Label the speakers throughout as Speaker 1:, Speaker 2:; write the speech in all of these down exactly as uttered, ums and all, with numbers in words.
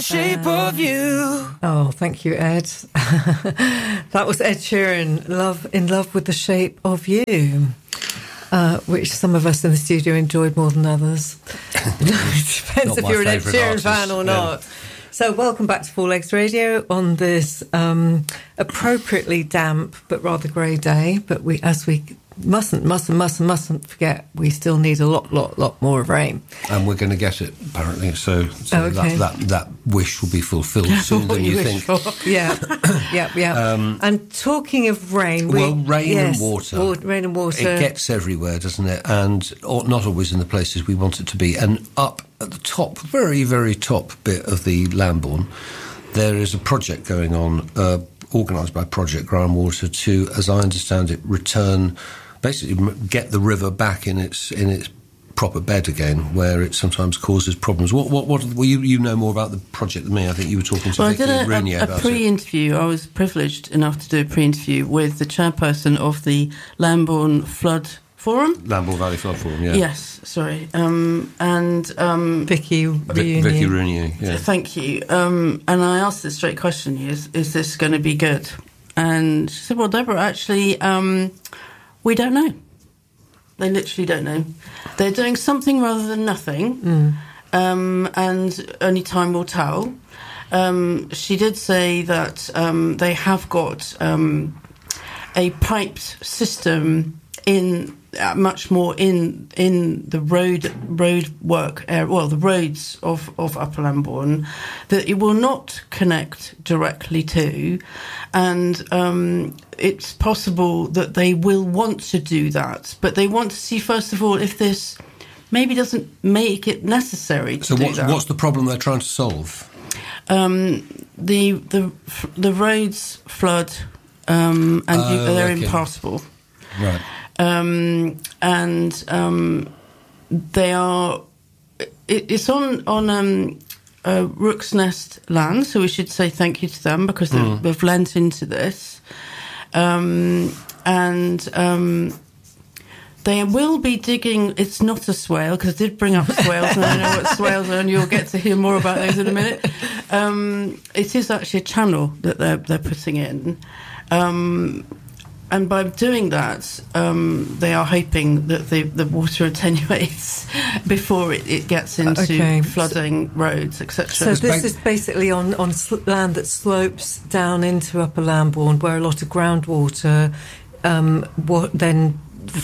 Speaker 1: Shape of You.
Speaker 2: Oh, thank you, Ed. That was Ed Sheeran, Love in Love with the Shape of You, uh, which some of us in the studio enjoyed more than others. It depends if you're an Ed Sheeran artist. fan or not. Yeah. So welcome back to Four Legs Radio on this um, appropriately damp but rather grey day. But we, as we mustn't, mustn't, mustn't, mustn't forget, we still need a lot, lot, lot more of rain.
Speaker 3: And we're going to get it, apparently. So, so
Speaker 2: okay.
Speaker 3: that, that that wish will be fulfilled sooner than you, you think.
Speaker 2: For. Yeah, yeah, yeah. Um, and talking of rain... We,
Speaker 3: well, rain
Speaker 2: yes,
Speaker 3: and water.
Speaker 2: Wa- rain and water.
Speaker 3: It gets everywhere, doesn't it? And or, not always in the places we want it to be. And up at the top, very, very top bit of the Lambourn, there is a project going on, uh, organised by Project Groundwater, to, as I understand it, return... basically get the river back in its in its proper bed again, where it sometimes causes problems. What what what? Well, you you know more about the project than me. I think you were talking to
Speaker 4: well,
Speaker 3: Vicky
Speaker 4: I did a,
Speaker 3: Rooney
Speaker 4: a,
Speaker 3: about
Speaker 4: a pre-interview.
Speaker 3: it.
Speaker 4: I was privileged enough to do a pre-interview with the chairperson of the Lambourn Flood Forum.
Speaker 3: Lambourn Valley Flood Forum. Yeah.
Speaker 4: Yes. Sorry. Um, and um,
Speaker 2: Vicky Rooney.
Speaker 3: Vicky Rooney. Yeah.
Speaker 4: Thank you. Um, and I asked the straight question: Is is this going to be good? And she said, "Well, Deborah, actually." Um, We don't know. They literally don't know. They're doing something rather than nothing, mm. um, and only time will tell. Um, she did say that um, they have got um, a piped system in uh, much more in in the road road work area, well, the roads of, of Upper Lambourn, that it will not connect directly to, and um, it's possible that they will want to do that, but they want to see first of all if this maybe doesn't make it necessary to
Speaker 3: so
Speaker 4: do
Speaker 3: what's,
Speaker 4: that.
Speaker 3: what's the problem they're trying to solve?
Speaker 4: Um, the the the roads flood, um, and
Speaker 3: oh,
Speaker 4: you, they're
Speaker 3: okay.
Speaker 4: impassable.
Speaker 3: Right.
Speaker 4: Um, and um, they are. It, it's on on um, uh, Rook's Nest land, so we should say thank you to them because mm. they've, they've lent into this, um, and. Um, They will be digging. It's not a swale, because I did bring up swales, and I know what swales are, and you'll get to hear more about those in a minute. Um, it is actually a channel that they're they're putting in, um, and by doing that, um, they are hoping that the the water attenuates before it, it gets into
Speaker 2: okay.
Speaker 4: flooding so, roads, et cetera.
Speaker 2: So this is basically on on sl- land that slopes down into Upper Lambourn, where a lot of groundwater, um, what then.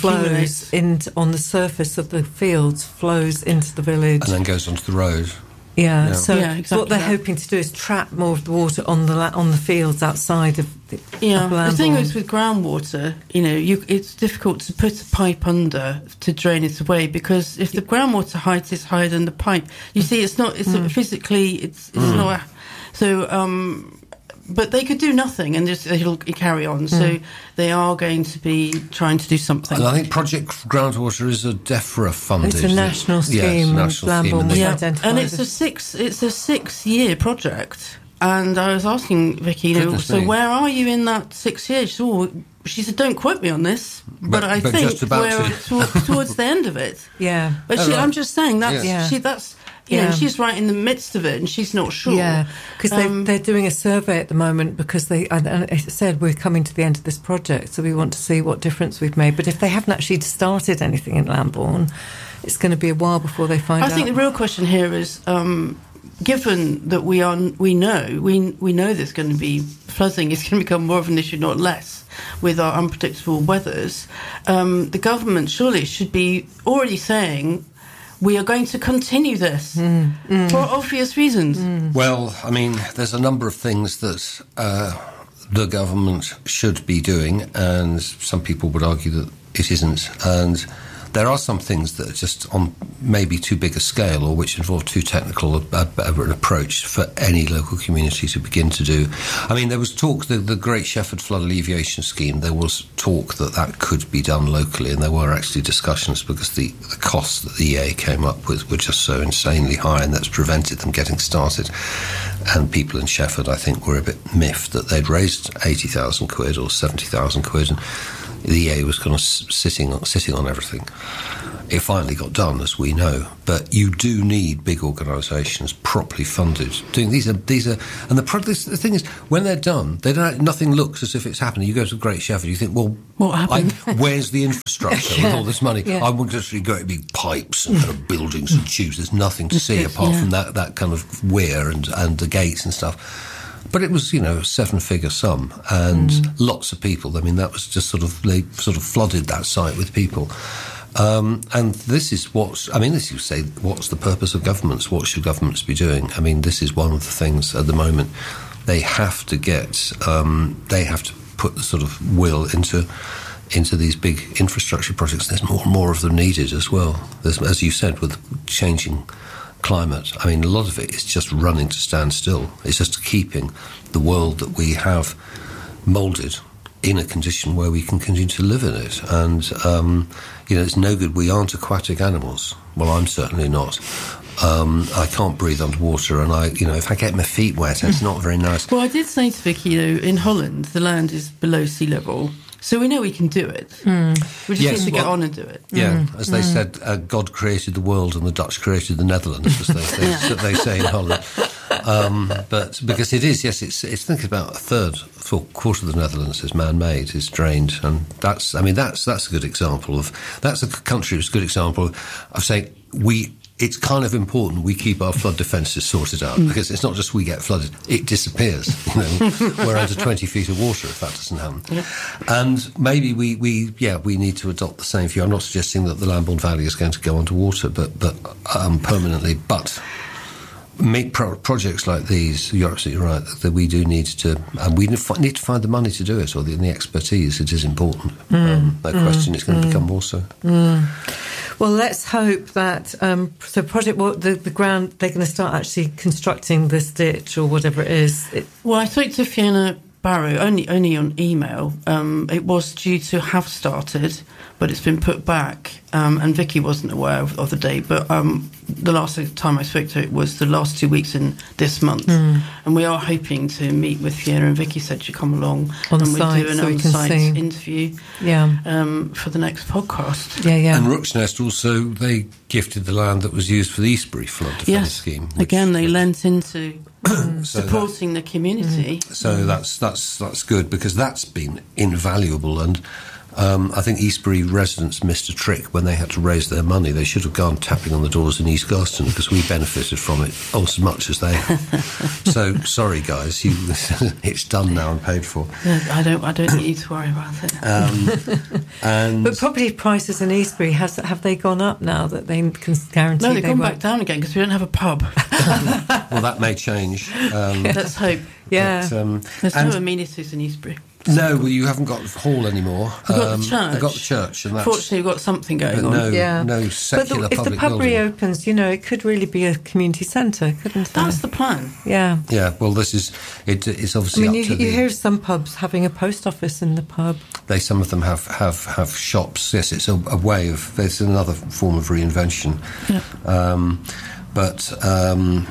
Speaker 2: flows in on the surface of the fields, flows into the village,
Speaker 3: and then goes onto the road.
Speaker 2: Yeah,
Speaker 3: yeah.
Speaker 2: so
Speaker 4: yeah, exactly
Speaker 2: what they're
Speaker 4: that.
Speaker 2: hoping to do is trap more of the water on the la- on the fields outside of the.
Speaker 4: Yeah,
Speaker 2: of
Speaker 4: the thing is with groundwater, you know, you, it's difficult to put a pipe under to drain it away, because if the groundwater height is higher than the pipe, you see, it's not. It's mm. physically, it's it's
Speaker 3: mm.
Speaker 4: not. So. Um, But they could do nothing, and just it'll carry on. So mm. they are going to be trying to do something.
Speaker 3: And I think Project Groundwater is a DEFRA funded.
Speaker 2: It's a national scheme.
Speaker 3: Yes, national
Speaker 2: Lambourn
Speaker 3: scheme.
Speaker 2: Was
Speaker 4: yeah, and it's a six. It's a six-year project. And I was asking Vicky, you know, so
Speaker 3: me.
Speaker 4: where are you in that six years? She said, oh, she said, don't quote me on this, but,
Speaker 3: but
Speaker 4: I
Speaker 3: but
Speaker 4: think
Speaker 3: just about
Speaker 4: we're
Speaker 3: to.
Speaker 4: towards, towards the end of it.
Speaker 2: Yeah,
Speaker 4: but
Speaker 3: oh,
Speaker 4: she,
Speaker 3: right.
Speaker 4: I'm just saying that's
Speaker 2: yeah.
Speaker 4: she, that's. You
Speaker 2: yeah.
Speaker 4: know, she's right in the midst of it, and she's not sure.
Speaker 2: Yeah, because
Speaker 4: um,
Speaker 2: they're doing a survey at the moment, because they, and, and it said we're coming to the end of this project, so we want to see what difference we've made. But if they haven't actually started anything in Lambourn, it's going to be a while before they find
Speaker 4: I
Speaker 2: out.
Speaker 4: I think the real question here is, um, given that we are, we know, we we know there's going to be flooding, it's going to become more of an issue, not less, with our unpredictable weathers. Um, the government surely should be already saying, we are going to continue this mm, mm. for obvious reasons.
Speaker 2: Mm.
Speaker 3: Well, I mean, there's a number of things that uh, the government should be doing, and some people would argue that it isn't. And there are some things that are just on maybe too big a scale, or which involve too technical a, a, an approach for any local community to begin to do. I mean, there was talk, the, the Great Shefford Flood Alleviation Scheme, there was talk that that could be done locally, and there were actually discussions, because the, the costs that the E A came up with were just so insanely high, and that's prevented them getting started. And people in Shefford, I think, were a bit miffed that they'd raised eighty thousand quid or seventy thousand quid, and the E A was kind of sitting on, sitting on everything. it finally got done, as we know. But you do need big organisations, properly funded, doing these are these are, and the, pro- this, the thing is, when they're done, they don't. Nothing looks as if it's happening. You go to Great Sheffield, you think, well,
Speaker 4: what happened?
Speaker 3: I, where's the infrastructure
Speaker 2: yeah.
Speaker 3: with all this money?
Speaker 2: Yeah.
Speaker 3: I wouldn't actually go to big pipes and kind of buildings and tubes. There's nothing to see apart
Speaker 4: yeah.
Speaker 3: from that that kind of weir and and the gates and stuff. But it was, you know, a seven-figure sum, and mm. lots of people. I mean, that was just sort of they sort of flooded that site with people. Um, and this is what, I mean, this you say, what's the purpose of governments? What should governments be doing? I mean, this is one of the things at the moment. They have to get, um, they have to put the sort of will into into these big infrastructure projects. There's more and more of them needed as well. There's, as you said, with changing climate, I mean, a lot of it is just running to stand still. It's just keeping the world that we have moulded in a condition where we can continue to live in it. And, um, you know, it's no good. We aren't aquatic animals. Well, I'm certainly not. Um, I can't breathe underwater, and I, you know, if I get my feet wet, it's not very nice.
Speaker 4: Well, I did say to Vicky, though, in Holland, the land is below sea level, so we know we can do it. Mm. We just
Speaker 3: yes,
Speaker 4: need to
Speaker 3: well,
Speaker 4: get on and do it.
Speaker 3: Yeah,
Speaker 2: mm.
Speaker 3: as they
Speaker 2: mm.
Speaker 3: said, uh, God created the world and the Dutch created the Netherlands, as they say, yeah. they say in Holland. Um, but because it is, yes, it's, it's think about a third, a quarter of the Netherlands is man-made, is drained, and that's, I mean, that's that's a good example of, that's a country that's a good example of saying we. It's kind of important we keep our flood defences sorted out, mm. because it's not just we get flooded, it disappears. You know, we're under twenty feet of water if that doesn't happen. Yeah. And maybe we, we, yeah, we need to adopt the same view. I'm not suggesting that the Lambourne Valley is going to go underwater, but, but um, permanently. But make pro- projects like these, you're absolutely right, that we do need to, and we need to find the money to do it, or the, the expertise. It is important. Mm. Um, no mm. question, it's going to mm. become more so.
Speaker 2: Mm. Well, let's hope that, um, so project, well, the, the ground, they're going to start actually constructing this ditch or whatever it is. It,
Speaker 4: well, I spoke to Fiona Barrow, only only on email. Um, it was due to have started, but it's been put back, um, and Vicky wasn't aware of, of the date, but um, the last time I spoke to her, it was the last two weeks in this month, mm. and we are hoping to meet with Fiona, and Vicky said she'd come along
Speaker 2: on
Speaker 4: and
Speaker 2: site,
Speaker 4: we'd do an
Speaker 2: so
Speaker 4: on-site
Speaker 2: see.
Speaker 4: interview
Speaker 2: yeah. um,
Speaker 4: for the next podcast.
Speaker 2: Yeah, yeah.
Speaker 3: And Rooksnest also, they gifted the land that was used for the Eastbury flood defence
Speaker 4: yes.
Speaker 3: scheme.
Speaker 4: Which, Again, they lent into
Speaker 3: so
Speaker 4: supporting
Speaker 3: that,
Speaker 4: the community.
Speaker 3: So mm. that's that's that's good, because that's been invaluable. And um, I think Eastbury residents missed a trick when they had to raise their money. They should have gone tapping on the doors in East Garston, because we benefited from it as much as they. So sorry, guys, you, it's done now and paid for.
Speaker 4: No, I don't. I don't need to worry about it.
Speaker 3: Um, and
Speaker 2: but property prices in Eastbury, has have they gone up now that they can guarantee?
Speaker 4: No, they've
Speaker 2: they
Speaker 4: gone
Speaker 2: won't?
Speaker 4: back down again because we don't have a pub.
Speaker 3: Well, that may change. Um,
Speaker 4: Let's hope.
Speaker 2: Yeah,
Speaker 3: but, um,
Speaker 4: there's no amenities in Eastbury.
Speaker 3: No, well, you haven't got the hall anymore.
Speaker 4: We've got
Speaker 3: um,
Speaker 4: the church.
Speaker 3: We've got the church, and that's,
Speaker 4: fortunately, we've got something going
Speaker 3: but no,
Speaker 4: on.
Speaker 2: Yeah,
Speaker 3: no secular
Speaker 2: but the, if
Speaker 3: public
Speaker 2: the pub
Speaker 3: building.
Speaker 2: reopens, you know, it could really be a community centre, couldn't it?
Speaker 4: That's the plan.
Speaker 2: Yeah.
Speaker 3: Yeah. Well, this is it. It's obviously.
Speaker 2: I mean,
Speaker 3: up
Speaker 2: you,
Speaker 3: to
Speaker 2: you
Speaker 3: the,
Speaker 2: hear of some pubs having a post office in the pub.
Speaker 3: They some of them have have, have shops. Yes, it's a, a way of. It's another form of reinvention.
Speaker 4: Yeah.
Speaker 3: Um, but. Um,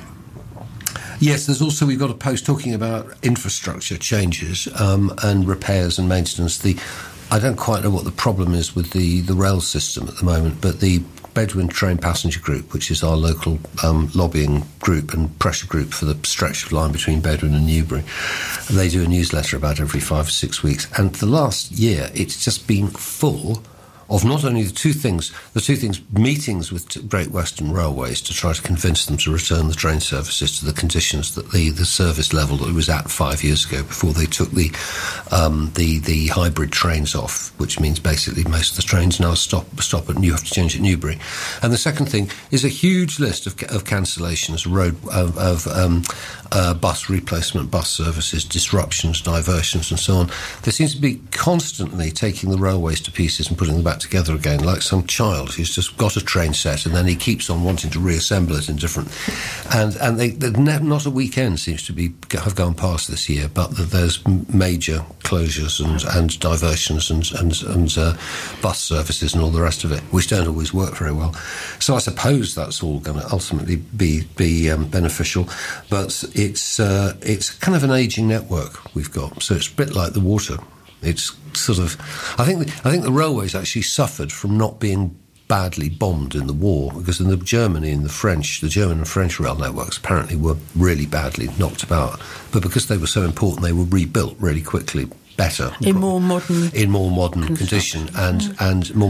Speaker 3: Yes, there's also, we've got a post talking about infrastructure changes um, and repairs and maintenance. The I don't quite know what the problem is with the, the rail system at the moment, but the Bedouin Train Passenger Group, which is our local um, lobbying group and pressure group for the stretch of line between Bedouin and Newbury, they do a newsletter about every five or six weeks. And the last year, it's just been full of not only the two things, the two things, meetings with Great Western Railways to try to convince them to return the train services to the conditions that the, the service level that it was at five years ago before they took the um, the the hybrid trains off, which means basically most of the trains now stop stop and you have to change at Newbury. And the second thing is a huge list of, of cancellations, road of, of um, uh, bus replacement, bus services, disruptions, diversions, and so on. There seems to be constantly taking the railways to pieces and putting them back together again, like some child who's just got a train set and then he keeps on wanting to reassemble it in different. And and they, not a weekend seems to be have gone past this year, but that there's major closures and, and diversions and and, and uh, bus services and all the rest of it, which don't always work very well. So I suppose that's all going to ultimately be be um, beneficial, but it's uh, it's kind of an ageing network we've got, so it's a bit like the water. It's sort of, I think, the, I think the railways actually suffered from not being badly bombed in the war, because in the Germany and the French, the German and French rail networks apparently were really badly knocked about. But because they were so important, they were rebuilt really quickly, better.
Speaker 4: In more modern
Speaker 3: In more modern condition and, and more